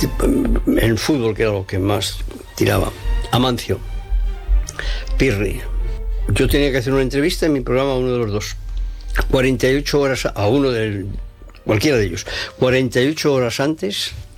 en el fútbol, que era lo que más tiraba. Amancio, Pirri. Yo tenía que hacer una entrevista en mi programa a uno de los dos. 48 horas a uno cualquiera de ellos. 48 horas antes